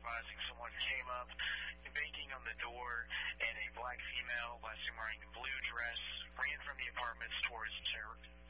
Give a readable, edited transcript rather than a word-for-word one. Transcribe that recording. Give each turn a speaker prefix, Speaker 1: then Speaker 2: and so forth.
Speaker 1: compromising. Someone came up, banging on the door, and a black female, last seen wearing a blue dress, ran from the apartments towards